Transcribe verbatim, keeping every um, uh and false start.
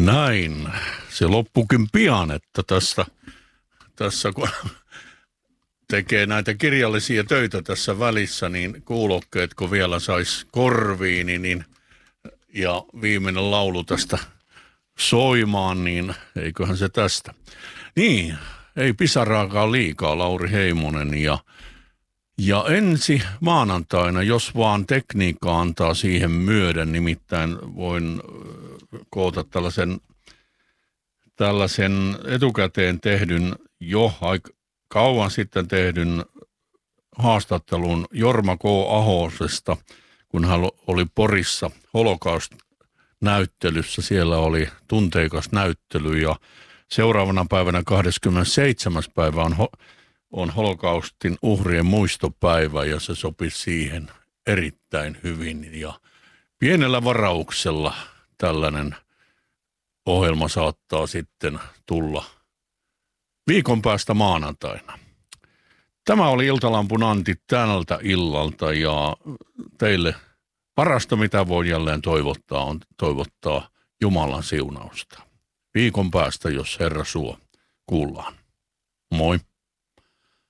Näin. Se loppukin pian, että tässä, tässä kun tekee näitä kirjallisia töitä tässä välissä, niin kuulokkeet kun vielä saisi korviin, niin, ja viimeinen laulu tästä soimaan, niin eiköhän se tästä. Niin, ei pisaraakaan liikaa, Lauri Heimonen, ja, ja ensi maanantaina, jos vaan tekniikka antaa siihen myöden, nimittäin voin koota tällaisen, tällaisen etukäteen tehdyn, jo aika kauan sitten tehdyn haastattelun Jorma K. Ahosesta, kun hän oli Porissa Holocaust-näyttelyssä. Siellä oli tunteikas näyttely ja seuraavana päivänä kahdeskymmenesseitsemäs päivä on, on Holocaustin uhrien muistopäivä ja se sopi siihen erittäin hyvin. Ja pienellä varauksella tällainen ohjelma saattaa sitten tulla viikon päästä maanantaina. Tämä oli Iltalampun Antti tältä illalta ja teille parasta, mitä voi jälleen toivottaa, on toivottaa Jumalan siunausta. Viikon päästä, jos Herra suo, kuullaan. Moi.